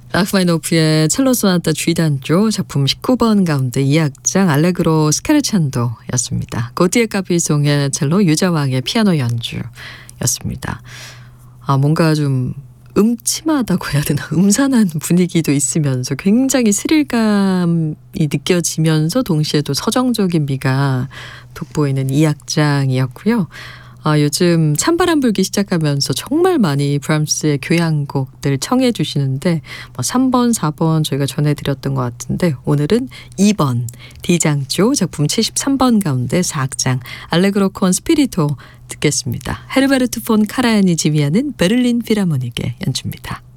라흐마니노프의 첼로 소나타 G단조 작품 19번 가운데 2악장 알레그로 스케르찬도였습니다. 고티에 카피송의 첼로 유자왕의 피아노 연주였습니다. 뭔가 좀 음침하다고 해야 되나, 음산한 분위기도 있으면서 굉장히 스릴감이 느껴지면서 동시에 또 서정적인 미가 돋보이는 2악장이었고요. 요즘 찬바람 불기 시작하면서 정말 많이 브람스의 교향곡들 청해 주시는데 3번, 4번 저희가 전해드렸던 것 같은데 오늘은 2번 D장조 작품 73번 가운데 4악장 알레그로 콘 스피리토 듣겠습니다. 헤르베르트 폰 카라얀이 지휘하는 베를린 필하모닉의 연주입니다.